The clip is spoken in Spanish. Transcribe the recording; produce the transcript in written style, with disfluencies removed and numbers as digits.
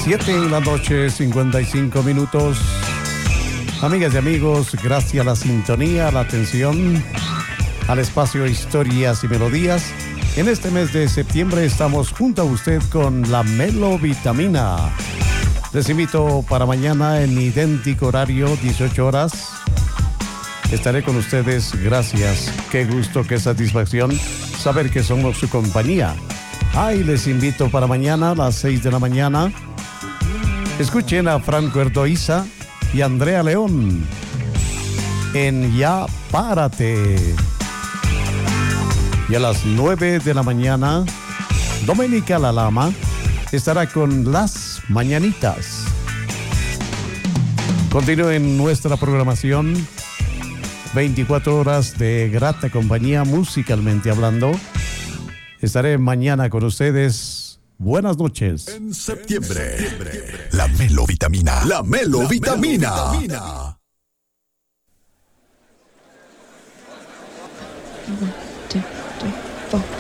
7 en la noche, 55 minutos. Amigas y amigos, gracias a la sintonía, a la atención, al espacio Historias y Melodías. En este mes de septiembre estamos junto a usted con la Melovitamina. Les invito para mañana en idéntico horario, 18 horas. Estaré con ustedes. Gracias. Qué gusto, qué satisfacción saber que somos su compañía. Y les invito para mañana a las 6 de la mañana. Escuchen a Franco Erdoiza y Andrea León en Ya Párate. Y a las 9 de la mañana, Doménica La Lama estará con Las Mañanitas. Continúen nuestra programación. 24 horas de grata compañía, musicalmente hablando. Estaré mañana con ustedes. Buenas noches. En septiembre, la Melovitamina. La Melovitamina. 1, 2, 3, 4.